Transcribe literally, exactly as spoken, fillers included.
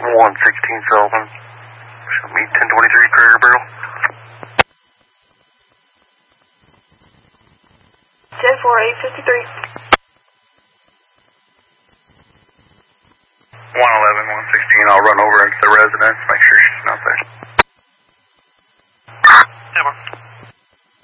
one sixteen Sullivan. Show me ten twenty-three Cracker Barrel. ten four eight fifty-three. one eleven one sixteen, I'll run over into the residence, make sure she's not there. Yeah,